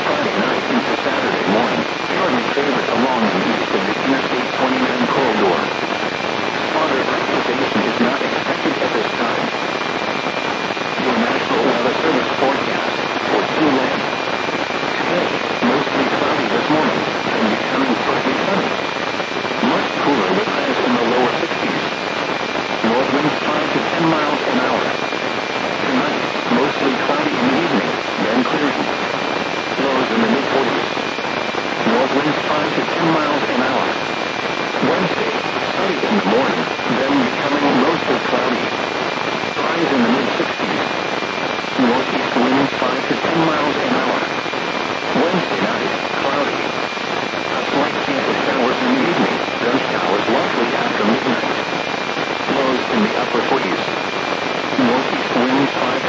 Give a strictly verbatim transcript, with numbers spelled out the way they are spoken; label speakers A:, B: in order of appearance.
A: Friday night into Saturday morning, partly favored along the east of the Interstate twenty-nine corridor. Further precipitation is not expected at this time. Your National Weather Service forecast for Siouxland. Today, mostly cloudy this morning, and becoming partly sunny. Much cooler with highs in the lower sixties. North winds five to ten miles an hour. Tonight, mostly cloudy in the evening, then clearing. Lows in the mid-forties. North winds five to ten miles an hour. Wednesday, sunny in the morning, then becoming mostly cloudy. Highs in the mid-sixties. Northeast winds five to ten miles an hour. Wednesday night,